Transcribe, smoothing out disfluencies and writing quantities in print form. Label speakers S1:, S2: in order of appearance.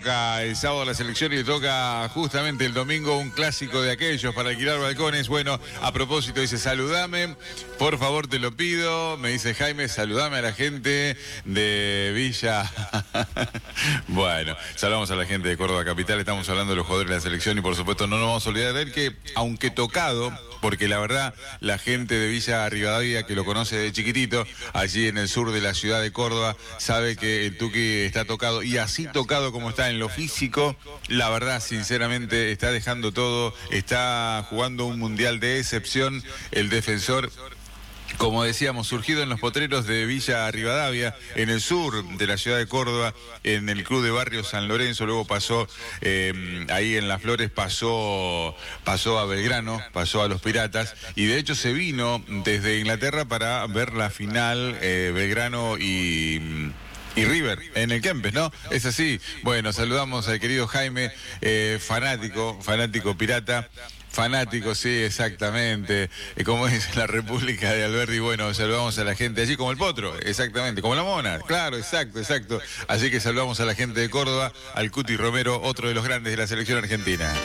S1: toca el sábado la selección y le toca justamente el domingo un clásico de aquellos para alquilar balcones. Bueno, a propósito dice, saludame, por favor te lo pido. Me dice Jaime, saludame a la gente de Villa. Bueno, saludamos a la gente de Córdoba Capital, estamos hablando de los jugadores de la selección y por supuesto no nos vamos a olvidar de él que, aunque tocado, porque la verdad la gente de Villa Rivadavia que lo conoce de chiquitito, allí en el sur de la ciudad de Córdoba, sabe que el Tuki está tocado y así tocado como está en lo físico, la verdad sinceramente está dejando todo, está jugando un mundial de excepción, el defensor. Como decíamos, surgido en los potreros de Villa Rivadavia, en el sur de la ciudad de Córdoba, en el club de barrio San Lorenzo, luego pasó ahí en Las Flores, pasó a Belgrano, pasó a los Piratas, y de hecho se vino desde Inglaterra para ver la final Belgrano y River, en el Kempes, ¿no? Es así. Bueno, saludamos al querido Jaime, fanático pirata. Fanático, sí, exactamente. Como es la República de Alberdi, bueno, saludamos a la gente allí como el Potro, exactamente, como la Mona, claro, exacto. Así que saludamos a la gente de Córdoba, al Cuti Romero, otro de los grandes de la selección argentina.